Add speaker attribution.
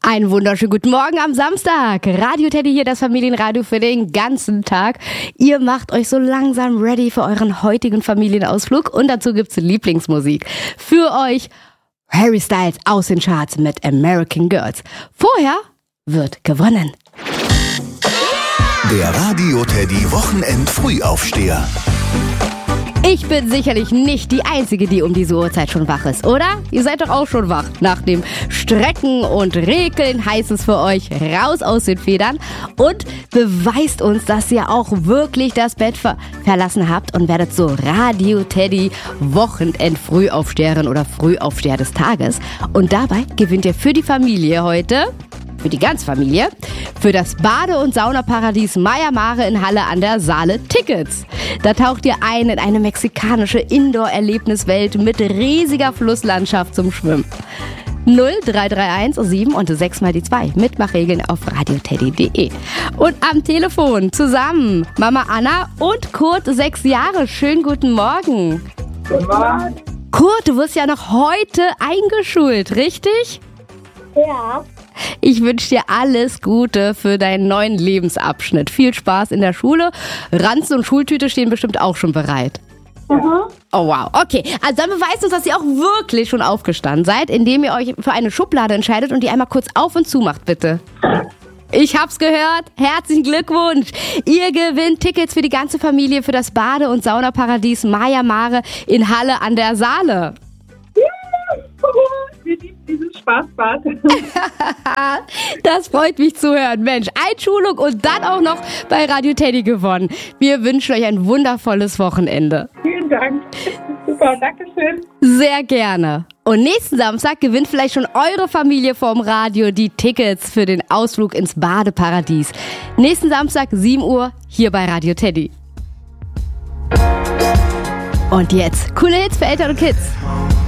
Speaker 1: Einen wunderschönen guten Morgen am Samstag. Radio Teddy hier, das Familienradio für den ganzen Tag. Ihr macht euch so langsam ready für euren heutigen Familienausflug und dazu gibt's Lieblingsmusik. Für euch Harry Styles aus den Charts mit American Girls. Vorher wird gewonnen.
Speaker 2: Der Radio Teddy Wochenend-Frühaufsteher.
Speaker 1: Ich bin sicherlich nicht die Einzige, die um diese Uhrzeit schon wach ist, oder? Ihr seid doch auch schon wach. Nach dem Strecken und Rekeln heißt es für euch, raus aus den Federn und beweist uns, dass ihr auch wirklich das Bett verlassen habt und werdet so Radio Teddy Wochenend-Frühaufsteherin oder Frühaufsteher des Tages. Und dabei gewinnt ihr für die Familie heute, für die ganze Familie, für das Bade- und Saunaparadies Maya Mare in Halle an der Saale Tickets. Da taucht ihr ein in eine mexikanische Indoor-Erlebniswelt mit riesiger Flusslandschaft zum Schwimmen. 0331 7 und 6 mal die 2. Mitmachregeln auf radioteddy.de. Und am Telefon zusammen Mama Anna und Kurt, 6 Jahre. Schönen guten Morgen.
Speaker 3: Guten Morgen.
Speaker 1: Kurt, du wirst ja noch heute eingeschult, richtig?
Speaker 3: Ja.
Speaker 1: Ich wünsche dir alles Gute für deinen neuen Lebensabschnitt. Viel Spaß in der Schule. Ranzen und Schultüte stehen bestimmt auch schon bereit.
Speaker 3: Mhm.
Speaker 1: Oh wow, okay. Also dann beweist uns, dass ihr auch wirklich schon aufgestanden seid, indem ihr euch für eine Schublade entscheidet und die einmal kurz auf und zu macht, bitte. Ich hab's gehört. Herzlichen Glückwunsch. Ihr gewinnt Tickets für die ganze Familie für das Bade- und Saunaparadies Maya Mare in Halle an der Saale.
Speaker 3: Wir lieben dieses Spaßbad.
Speaker 1: Das freut mich zu hören. Mensch, Einschulung und dann auch noch bei Radio Teddy gewonnen. Wir wünschen euch ein wundervolles Wochenende.
Speaker 3: Vielen Dank. Super, danke schön.
Speaker 1: Sehr gerne. Und nächsten Samstag gewinnt vielleicht schon eure Familie vorm Radio die Tickets für den Ausflug ins Badeparadies. Nächsten Samstag, 7 Uhr, hier bei Radio Teddy. Und jetzt, coole Hits für Eltern und Kids.